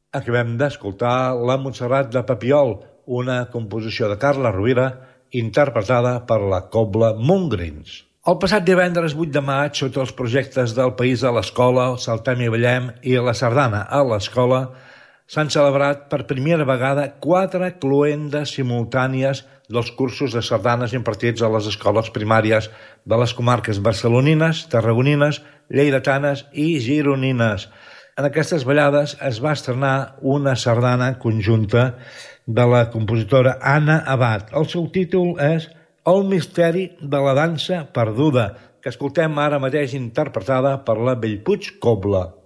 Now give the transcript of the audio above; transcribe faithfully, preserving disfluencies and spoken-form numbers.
Acabem d'escoltar La Montserrat de Papiol, una composició de Carla Rovira interpretada per la Cobla Montgrins. El passat divendres vuit de maig, sota els projectes del País a l'Escola, el Saltem i Ballem i la Sardana a l'Escola, s'han celebrat per primera vegada quatre cloendes simultànies dels cursos de sardanes impartits a les escoles primàries de les comarques barcelonines, tarragonines, lleidatanes i gironines. En aquestes ballades es va estrenar una sardana conjunta de la compositora Anna Abad. El seu títol és El misteri de la dansa perduda, que escoltem ara mateix interpretada per la Bellpuig Cobla.